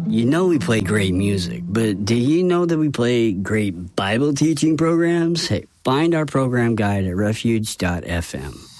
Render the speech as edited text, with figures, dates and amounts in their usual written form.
You know we play great music, but do you know that we play great Bible teaching programs? Hey, find our program guide at refuge.fm.